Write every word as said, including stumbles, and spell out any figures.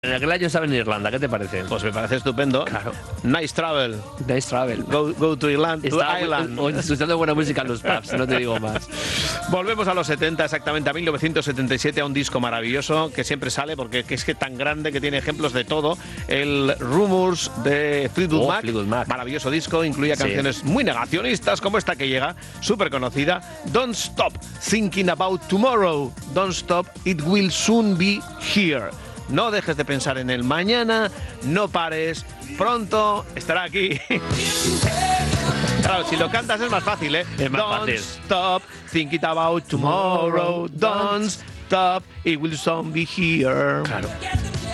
En aquel año estaba en Irlanda, ¿qué te parece? Pues me parece estupendo. Claro. Nice travel. Nice travel. Go, go to Irland, to Estaba Ireland. o- o disfrutando de buena música en los pubs, no te digo más. Volvemos a los setenta, exactamente a mil novecientos setenta y siete, a un disco maravilloso que siempre sale porque es que tan grande que tiene ejemplos de todo. El Rumours de Fleetwood, Oh, Mac. Fleetwood Mac. Maravilloso disco, incluía Sí. canciones muy negacionistas como esta que llega, súper conocida. Don't stop thinking about tomorrow. Don't stop, it will soon be here. No dejes de pensar en el mañana, no pares, pronto estará aquí. Claro, si lo cantas es más fácil, ¿eh? Es más Don't fácil. stop thinking about tomorrow. Don't stop, it will soon be here. Claro.